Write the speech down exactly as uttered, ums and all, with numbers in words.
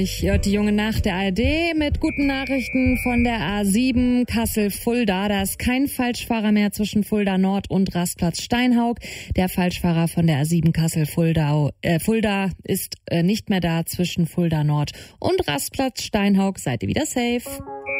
Ich hört die junge Nacht der A R D mit guten Nachrichten von der A sieben Kassel-Fulda. Da ist kein Falschfahrer mehr zwischen Fulda Nord und Rastplatz Steinhaug. Der Falschfahrer von der A sieben Kassel-Fulda äh, Fulda ist äh, nicht mehr da zwischen Fulda Nord und Rastplatz Steinhaug. Seid ihr wieder safe?